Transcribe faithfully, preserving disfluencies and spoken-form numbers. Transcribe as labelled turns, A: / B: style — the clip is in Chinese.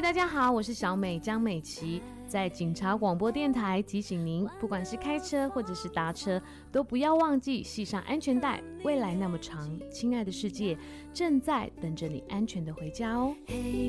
A: 嗨，大家好，我是小美江美琪，在警察广播电台提醒您，不管是开车或者是搭车，都不要忘记系上安全带。未来那么长，亲爱的世界正在等着你安全的回家哦。Hey